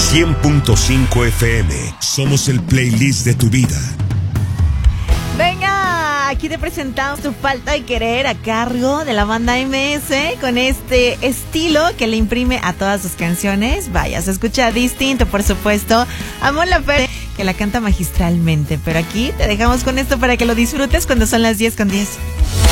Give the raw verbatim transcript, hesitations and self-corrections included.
cien punto cinco F M. Somos el playlist de tu vida. Venga, aquí te presentamos Tu Falta de Querer a cargo de la banda M S con este estilo que le imprime a todas sus canciones. Vaya, se escucha distinto, por supuesto. Mon Laferte, que la canta magistralmente, pero aquí te dejamos con esto para que lo disfrutes cuando son las diez con diez.